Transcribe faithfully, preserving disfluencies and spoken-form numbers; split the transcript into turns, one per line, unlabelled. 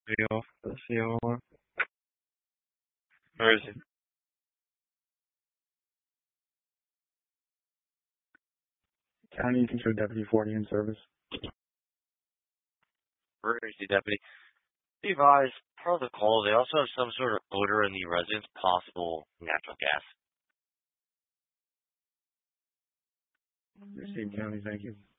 Be off the C O R.
Where is he?
County Teacher Deputy forty in service.
Where is he, deputy? Be advised, part of the call, they also have some sort of odor in the residence, possible natural gas.
Received, County, thank you.